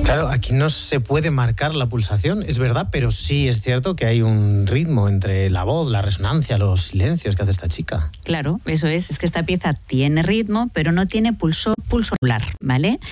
Claro, aquí no se puede marcar la pulsación, es verdad, pero sí es cierto que hay un ritmo entre la voz, la resonancia, los silencios que hace esta chica. Claro, eso es que esta pieza tiene ritmo, pero no tiene pulso regular, ¿vale?